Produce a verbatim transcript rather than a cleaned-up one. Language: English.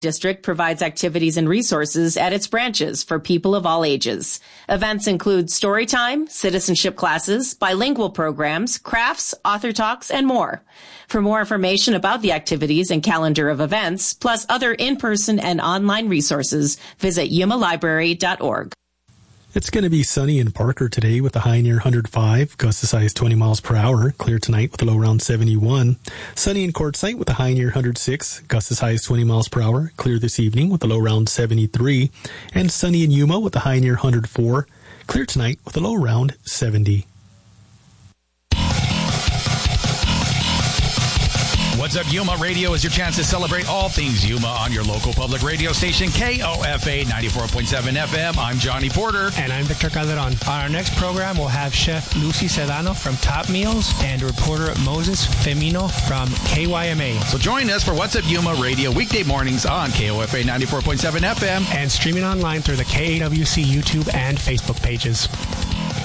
District provides activities and resources at its branches for people of all ages. Events include story time, citizenship classes, bilingual programs, crafts, author talks, and more. For more information about the activities and calendar of events, plus other in-person and online resources, visit yuma library dot org. It's going to be sunny in Parker today with a high near one hundred five, gusts as high as twenty miles per hour. Clear tonight with a low around seventy-one. Sunny in Quartzsite with a high near one hundred six, gusts as high as twenty miles per hour. Clear this evening with a low around seventy-three. And sunny in Yuma with a high near one hundred four. Clear tonight with a low around seventy. What's Up Yuma Radio is your chance to celebrate all things Yuma on your local public radio station, K O F A ninety-four point seven F M. I'm Johnny Porter. And I'm Victor Calderon. On our next program, we'll have Chef Lucy Sedano from Top Meals and reporter Moses Femino from K Y M A. So join us for What's Up Yuma Radio weekday mornings on K O F A ninety-four point seven F M. And streaming online through the K A W C YouTube and Facebook pages.